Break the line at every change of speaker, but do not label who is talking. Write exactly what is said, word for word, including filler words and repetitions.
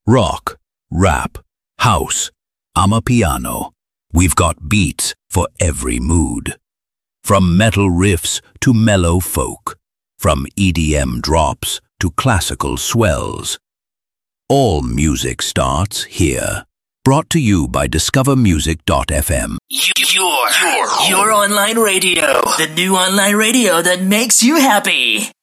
Rock, rap, house, amapiano. We've got beats for every mood. From metal riffs to mellow folk. From E D M drops to classical swells. All music starts here. Brought to you by discover music dot f m.
Your, your, your online radio. The new online radio that makes you happy.